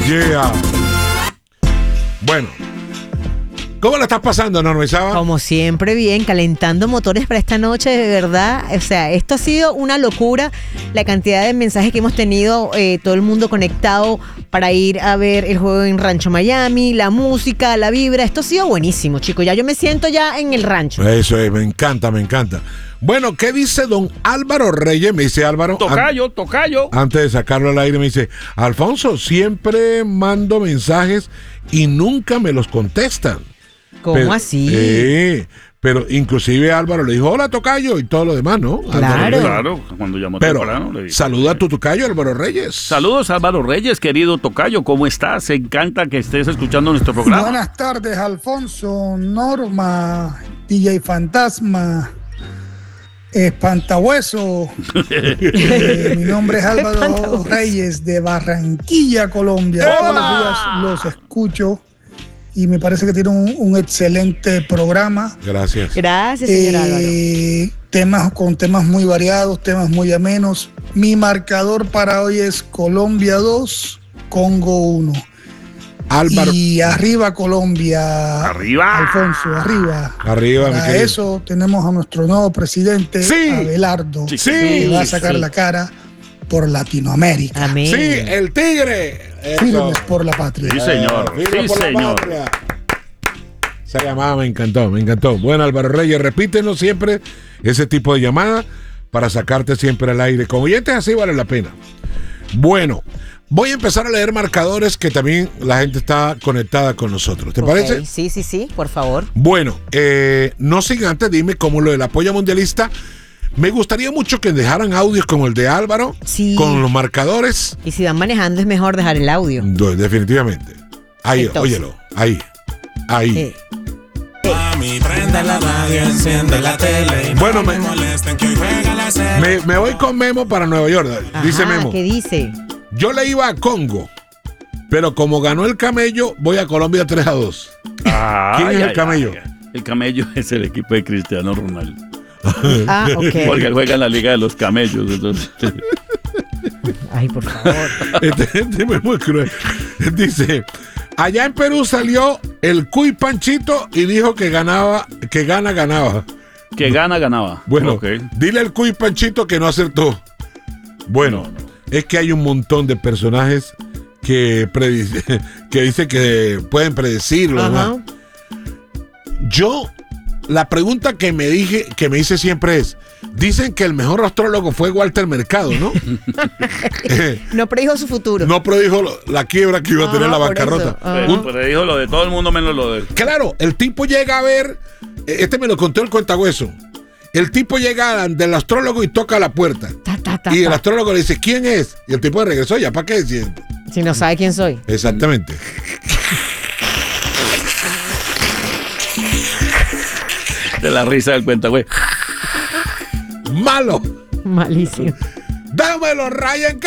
Yeah. Bueno, ¿cómo la estás pasando, Norma Isaba? Como siempre, bien, calentando motores para esta noche, de verdad. O sea, esto ha sido una locura, la cantidad de mensajes que hemos tenido, todo el mundo conectado para ir a ver el juego en Rancho Miami, la música, la vibra. Esto ha sido buenísimo, chicos. Ya yo me siento ya en el rancho. Eso es, me encanta, me encanta. Bueno, ¿qué dice don Álvaro Reyes? Me dice Álvaro. Tocayo. Antes de sacarlo al aire me dice, Alfonso, siempre mando mensajes y nunca me los contestan. ¿Cómo así? Pero inclusive Álvaro le dijo, hola Tocayo, y todo lo demás, ¿no? Claro, cuando llamó pero temprano le dije. Saluda a tu Tocayo, Álvaro Reyes. Saludos, Álvaro Reyes, querido Tocayo, ¿cómo estás? Encanta que estés escuchando nuestro programa. Buenas tardes, Alfonso, Norma, DJ Fantasma, Espantahueso. Mi nombre es Álvaro Reyes de Barranquilla, Colombia. Todos los días los escucho y me parece que tiene un excelente programa. Gracias. Gracias, señor Álvaro. Con temas muy variados, temas muy amenos. Mi marcador para hoy es Colombia 2, Congo 1. Álvaro. Y arriba Colombia. ¡Arriba! Alfonso, arriba. Arriba, mi Para querido. eso tenemos a nuestro nuevo presidente, Sí. Abelardo, Sí. que va a sacar Sí. la cara por Latinoamérica. Amén. Sí, el tigre. Eso. Firmes por la patria. Sí, señor. Firme Sí, por la señor. patria. Esa llamada me encantó, me encantó. Bueno, Álvaro Reyes, repítenos siempre ese tipo de llamada para sacarte siempre al aire. Con oyentes así vale la pena. Bueno, voy a empezar a leer marcadores que también la gente está conectada con nosotros. ¿Te parece? Sí, por favor. Bueno, no sin antes, dime cómo lo del apoyo mundialista. Me gustaría mucho que dejaran audios como el de Álvaro, Sí. con los marcadores. Y si van manejando es mejor dejar el audio. Definitivamente. Ahí, Entonces. óyelo, ahí. Mami, prenda la radio, enciende la tele. Bueno, me molesten que hoy juega la serie. me voy con Memo para Nueva York. Dice Ajá, Memo. ¿qué dice? Yo le iba a Congo, pero como ganó el camello, voy a Colombia 3-2. ¿Quién es el camello? El camello es el equipo de Cristiano Ronaldo. Ah, ok. Porque él juega en la Liga de los Camellos. Entonces. Ay, por favor. Este Memo es cruel. Dice, allá en Perú salió el Cuy Panchito y dijo que ganaba. Que ganaba. Bueno, Ok. dile al Cuy Panchito que no acertó. Bueno, es que hay un montón de personajes que dicen que pueden predecirlo. Ajá. ¿no? Yo, la pregunta que me hice siempre es, dicen que el mejor astrólogo fue Walter Mercado, ¿no? No predijo su futuro. No predijo la quiebra que iba a tener la por bancarrota. eso. Ajá. Pues le dijo lo de todo el mundo menos lo de él. Claro, el tipo llega a ver, me lo contó el cuentahueso. El tipo llega del astrólogo y toca la puerta. Y el astrólogo le dice, ¿quién es? Y el tipo regresó, ¿ya para qué? Si no sabe quién soy. Exactamente. De la risa del cuenta, güey. Malo. Malísimo. Dámelo, Ryan